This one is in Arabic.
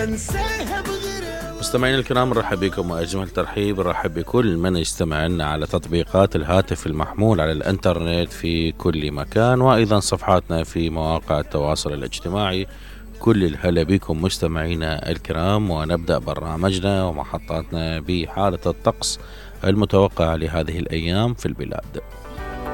مستمعينا الكرام، نرحب بكم وأجمل ترحيب، نرحب بكل من يستمع لنا على تطبيقات الهاتف المحمول على الإنترنت في كل مكان، وأيضا صفحاتنا في مواقع التواصل الاجتماعي. كل الهلا بكم مستمعينا الكرام، ونبدأ برنامجنا ومحطاتنا بحالة الطقس المتوقعة لهذه الأيام في البلاد.